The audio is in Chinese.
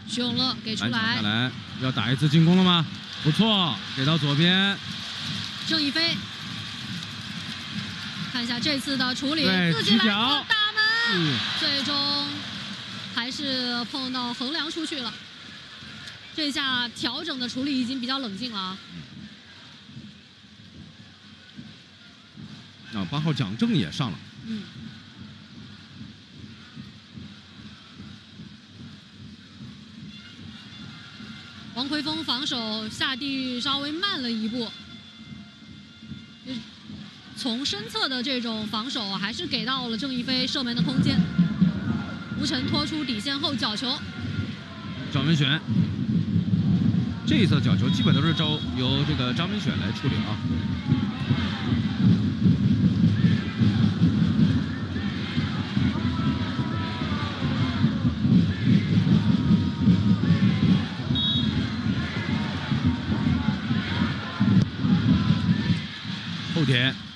徐永乐给出来， 下来要打一次进攻了吗？不错，给到左边。 郑亦菲，看一下这次的处理，自己来个大门，最终还是碰到横梁出去了。这下调整的处理已经比较冷静了啊。 8号蒋正也上了。 王奎峰防守下地稍微慢了一步，从身侧的这种防守还是给到了郑亦菲射门的空间。吴晨拖出底线后角球， 张文选，这一侧角球基本都是由这个张文选来处理啊。后田